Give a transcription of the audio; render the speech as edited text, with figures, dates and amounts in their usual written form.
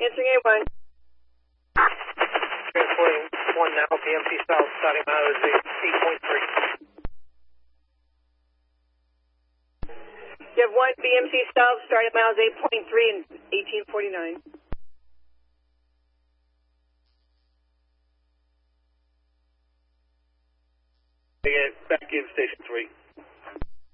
Answering A1. Transporting 1 now, BMC South, starting mileage 8.3. You have 1 BMC South, starting miles 8.3 and 1849. Back in station 3.